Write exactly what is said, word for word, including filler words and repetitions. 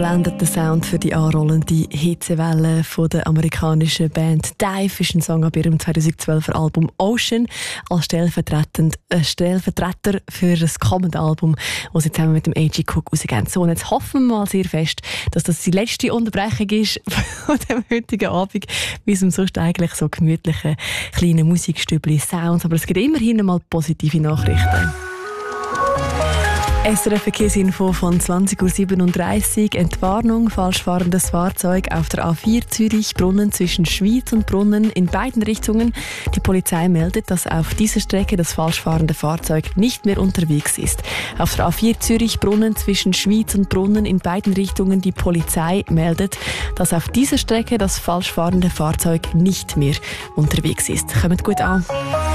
Blendet der Sound für die anrollende Hitzewelle von der amerikanischen Band Dive ist ein Song ab ihrem zweitausendzwölfer Album Ocean als stellvertretend, äh, Stellvertreter für das kommende Album, das sie zusammen mit dem A G Cook rausgeben. So, und jetzt hoffen wir mal sehr fest, dass das die letzte Unterbrechung ist von dem heutigen Abend, wie es um sonst eigentlich so gemütliche kleine Musikstübli Sounds. Aber es gibt immerhin mal positive Nachrichten. S R F Verkehrsinfo von zwanzig Uhr siebenunddreißig. Entwarnung, falsch fahrendes Fahrzeug auf der A vier Zürich, Brunnen zwischen Schwyz und Brunnen in beiden Richtungen. Die Polizei meldet, dass auf dieser Strecke das falsch fahrende Fahrzeug nicht mehr unterwegs ist. Auf der A vier Zürich, Brunnen zwischen Schwyz und Brunnen in beiden Richtungen. Die Polizei meldet, dass auf dieser Strecke das falsch fahrende Fahrzeug nicht mehr unterwegs ist. Kommt gut an.